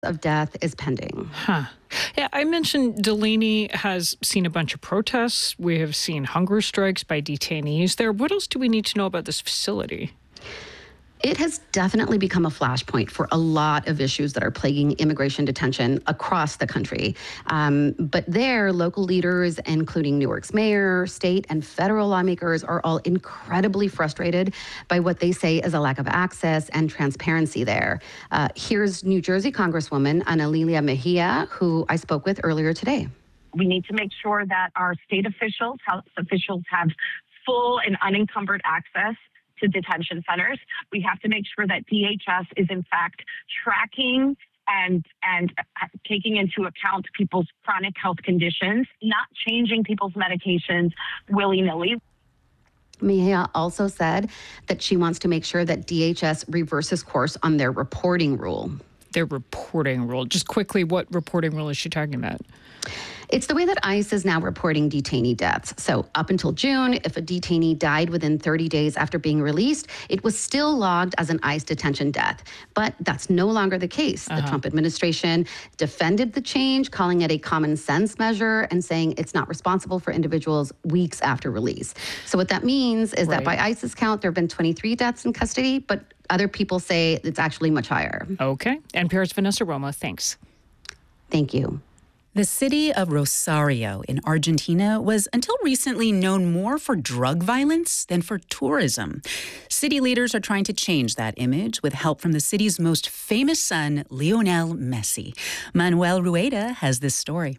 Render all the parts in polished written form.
of death is pending. Huh. Yeah, I mentioned Delaney has seen a bunch of protests. We have seen hunger strikes by detainees there. What else do we need to know about this facility? It has definitely become a flashpoint for a lot of issues that are plaguing immigration detention across the country. But there, local leaders, including Newark's mayor, state and federal lawmakers, are all incredibly frustrated by what they say is a lack of access and transparency there. Here's New Jersey Congresswoman Ana Lilia Mejia, who I spoke with earlier today. We need to make sure that our state officials, health officials, have full and unencumbered access to detention centers. We have to make sure that DHS is in fact tracking and taking into account people's chronic health conditions, not changing people's medications willy-nilly. Mejia also said that she wants to make sure that DHS reverses course on their reporting rule. Their reporting rule. Just quickly, what reporting rule is she talking about? It's the way that ICE is now reporting detainee deaths. So up until June, if a detainee died within 30 days after being released, it was still logged as an ICE detention death. But that's no longer the case. The Trump administration defended the change, calling it a common sense measure and saying it's not responsible for individuals weeks after release. So what that means is that by ICE's count, there have been 23 deaths in custody, but other people say it's actually much higher. Okay. NPR's Vanessa Romo, thanks. Thank you. The city of Rosario in Argentina was until recently known more for drug violence than for tourism. City leaders are trying to change that image with help from the city's most famous son, Lionel Messi. Manuel Rueda has this story.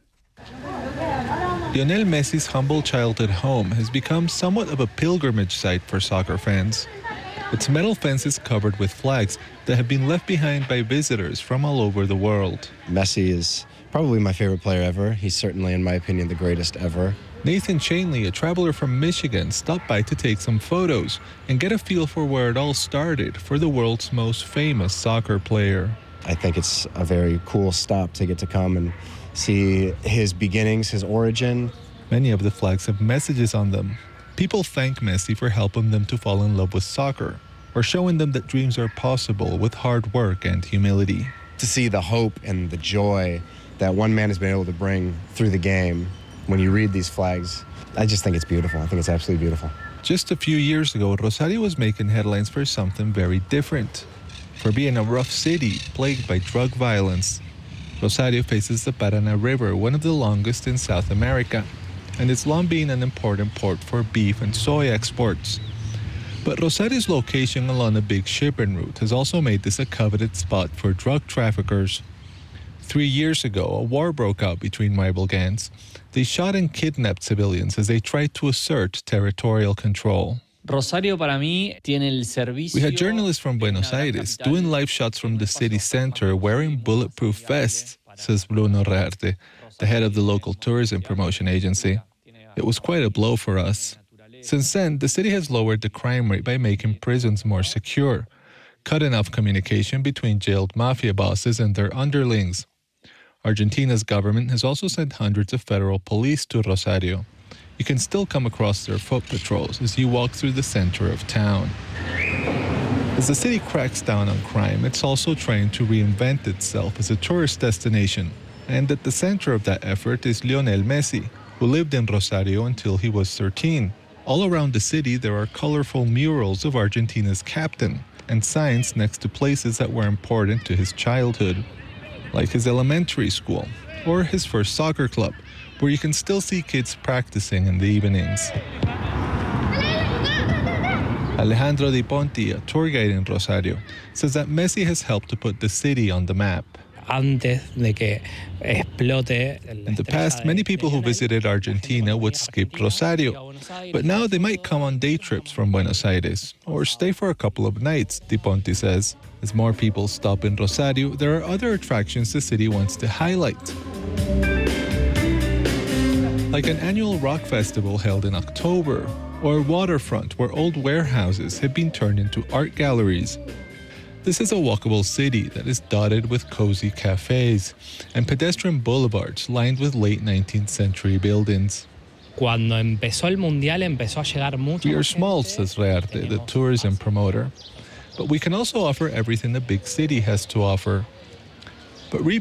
Lionel Messi's humble childhood home has become somewhat of a pilgrimage site for soccer fans. Its metal fence is covered with flags that have been left behind by visitors from all over the world. Messi is probably my favorite player ever. He's certainly, in my opinion, the greatest ever. Nathan Chainley, a traveler from Michigan, stopped by to take some photos and get a feel for where it all started for the world's most famous soccer player. I think it's a very cool stop to get to come and see his beginnings, his origin. Many of the flags have messages on them. People thank Messi for helping them to fall in love with soccer or showing them that dreams are possible with hard work and humility. To see the hope and the joy that one man has been able to bring through the game, when you read these flags, I just think it's beautiful. I think it's absolutely beautiful. Just a few years ago, Rosario was making headlines for something very different. For being a rough city plagued by drug violence, Rosario faces the Paraná River, one of the longest in South America, and it's long been an important port for beef and soy exports. But Rosario's location along a big shipping route has also made this a coveted spot for drug traffickers. 3 years ago, a war broke out between rival gangs. They shot and kidnapped civilians as they tried to assert territorial control. Rosario para mí tiene el servicio. We had journalists from Buenos Aires doing live shots from the city center wearing bulletproof vests, says Bruno Rearte, the head of the local tourism promotion agency. It was quite a blow for us. Since then, the city has lowered the crime rate by making prisons more secure, cutting off communication between jailed mafia bosses and their underlings. Argentina's government has also sent hundreds of federal police to Rosario. You can still come across their foot patrols as you walk through the center of town. As the city cracks down on crime, it's also trying to reinvent itself as a tourist destination. And at the center of that effort is Lionel Messi, who lived in Rosario until he was 13. All around the city, there are colorful murals of Argentina's captain and signs next to places that were important to his childhood, like his elementary school or his first soccer club, where you can still see kids practicing in the evenings. Alejandro Di Ponti, a tour guide in Rosario, says that Messi has helped to put the city on the map. In the past, many people who visited Argentina would skip Rosario, but now they might come on day trips from Buenos Aires or stay for a couple of nights, Di Ponti says. As more people stop in Rosario, there are other attractions the city wants to highlight, like an annual rock festival held in October, or a waterfront where old warehouses have been turned into art galleries. This is a walkable city that is dotted with cozy cafes and pedestrian boulevards lined with late 19th century buildings. We are small, says Rearte, the tourism promoter, but we can also offer everything a big city has to offer. But